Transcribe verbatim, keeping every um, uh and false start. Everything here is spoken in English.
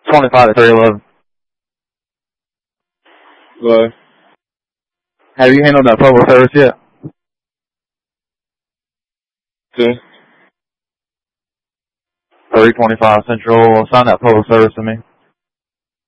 twenty-five to three eleven. What? Have you handled that public service yet? Okay. three twenty-five Central, assign that public service to me.